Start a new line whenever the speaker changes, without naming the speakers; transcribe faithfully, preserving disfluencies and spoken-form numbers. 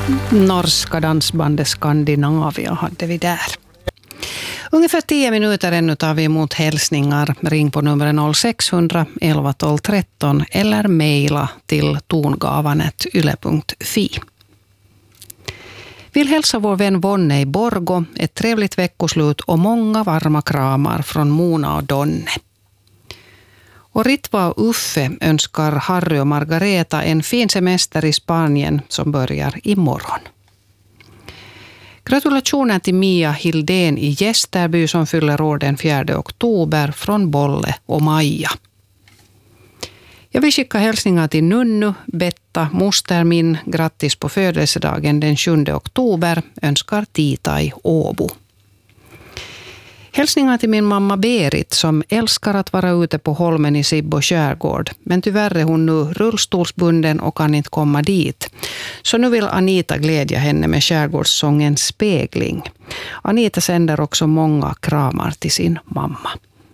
Norska dansbandet Skandinavia hade vi där. Ungefär tio minuter ännu tar vi emot hälsningar. Ring på nummer noll sex hundra elva tolv tretton eller mejla till tongavanet yle punkt fi. Vill hälsa vår vän Vonne i Borgo ett trevligt veckoslut och många varma kramar från Mona och Donne. Och Ritva och Uffe önskar Harry och Margareta en fin semester i Spanien som börjar imorgon. Gratulationer till Mia Hildén i Gästerby som fyller år den fjärde oktober från Bolle och Maja. Jag vill skicka hälsningar till Nunnu, Betta, moster min, grattis på födelsedagen den sjunde oktober, önskar Tita i Åbo. Hälsningar till min mamma Berit som älskar att vara ute på holmen i Sibbo skärgård. Men tyvärr är hon nu rullstolsbunden och kan inte komma dit. Så nu vill Anita glädja henne med skärgårdssången Spegling. Anita sänder också många kramar till sin mamma.